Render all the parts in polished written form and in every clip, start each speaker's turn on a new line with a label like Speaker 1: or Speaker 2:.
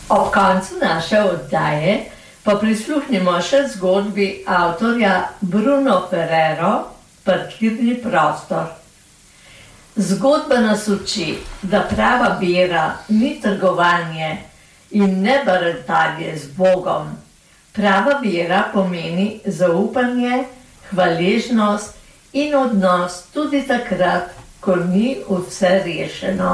Speaker 1: Ob koncu naše oddaje pa prisluhnimo še zgodbi avtorja Bruno Ferrero, Parkirni prostor. Zgodba nas uči, da prava vera ni trgovanje in ne baratanje z Bogom. Prava vera pomeni zaupanje, hvaležnost in odnos tudi takrat, ko ni vse rešeno.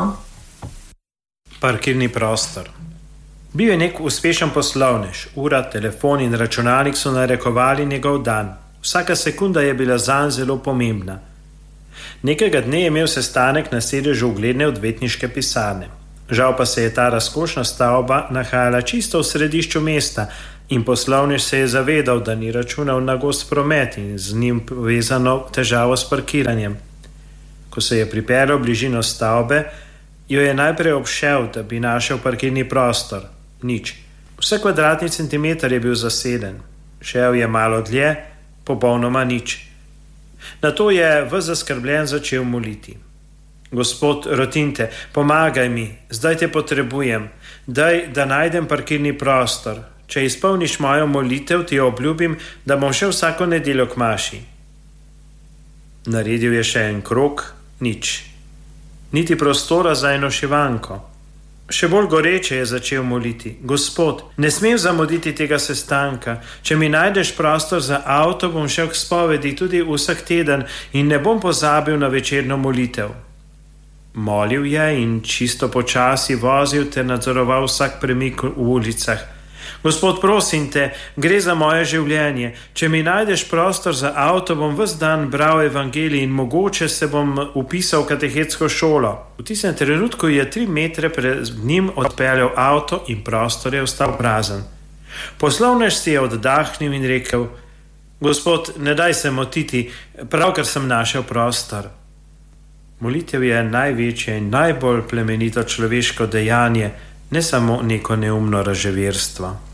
Speaker 2: Parkirni prostor. Bil je nek uspešen poslovnež, ura, telefon in računalnik so narekovali njegov dan. Vsaka sekunda je bila zanj zelo pomembna. Nekega dne je imel sestanek na sedežu ugledne odvetniške pisarne. Žal pa se je ta razkošna stavba nahajala čisto v središču mesta in poslovnež se je zavedal, da ni računal na gost promet in z njim povezano težavo s parkiranjem. Ko se je pripeljal v bližino stavbe, jo je najprej obšel, da bi našel parkirni prostor. Nič. Vse kvadratni centimeter je bil zaseden. Šel je malo dlje, popolnoma nič. Nato je ves zaskrbljen začel moliti. Gospod, rotinte, pomagaj mi, zdaj te potrebujem. Daj, da najdem parkirni prostor. Če izpolniš mojo molitev, ti obljubim, da bom šel vsako nedeljo k maši. Naredil je še en krog, nič. Niti prostora za eno šivanko. Še bolj goreče je začel moliti. Gospod, ne smem zamuditi tega sestanka. Če mi najdeš prostor za avto, bom šel k spovedi tudi vsak teden in ne bom pozabil na večerno molitev. Molil je in čisto počasi vozil ter nadzoroval vsak premik v ulicah. Gospod, prosim te, gre za moje življenje. Če mi najdeš prostor za avto, bom ves dan bral evangelij in mogoče se bom vpisal v katehetsko šolo. V tistem trenutku je 3 metre pred njim odpeljal avto in prostor je ostal prazen. Poslovnež si je oddahnil in rekel: Gospod, ne daj se motiti, pravkar sem našel prostor. Molitev je največje in najbolj plemenito človeško dejanje, ne samo neko neumno razževerstvo.